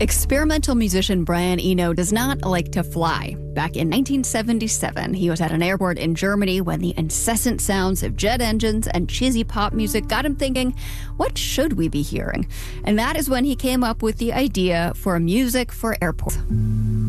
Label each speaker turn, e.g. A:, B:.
A: Experimental musician Brian Eno does not like to fly. Back in 1977, he was at an airport in Germany when the incessant sounds of jet engines and cheesy pop music got him thinking, what should we be hearing? And that is when he came up with the idea for music for airports.